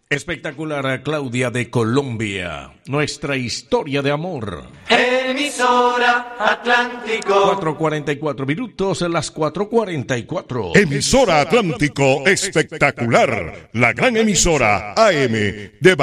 Espectacular, Claudia de Colombia, nuestra historia de amor. Emisora Atlántico. 4:44 minutos, las 4:44. Emisora Atlántico espectacular, la gran emisora AM de